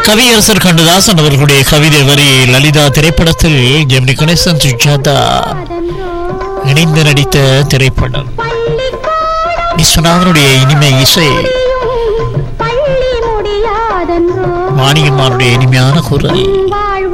கவியரசர் கண்ணதாசன் அவர்களுடைய கவிதை வரி லலிதா திரைப்படத்தில் ஜெமினி கணேசன் சுஜாதா இணைந்து நடித்த திரைப்படம். விஸ்வநாதனுடைய இனிமை இசை, வாணியம்மானுடைய இனிமையான குரல்.